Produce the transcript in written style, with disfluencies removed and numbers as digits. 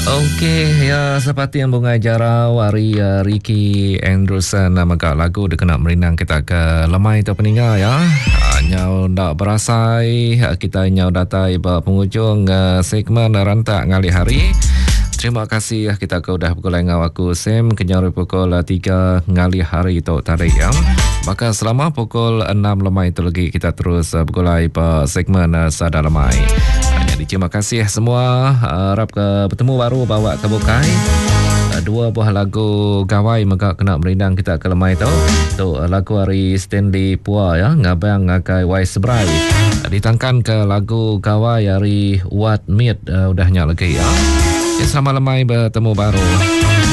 Okey, ya seperti yang bunga jarau hari Ricky Anderson maka lagu dia kena merinang kita ke lemai tu peninggal ya. Nyau dak berasai kita nyau datai penghujung segmen rantak ngali hari. Terima kasih kita ke udah pukul ngau aku Sam kenyari pukul 3 ngali hari tu tadi ya. Maka selama pukul 6 lemai itu lagi kita terus bergulai segmen Sada Lemai. Jadi terima kasih semua. Harap ke bertemu baru bawa ke bukai. Dua buah lagu gawai maka kena merindang kita ke lemai tu. Tu lagu hari Stanley Pua ya, ngabang ngakai Wai Sebrai. Ditangkan ke lagu gawai hari What Meet udahnya lagi ya. Selamat lemai bertemu baru.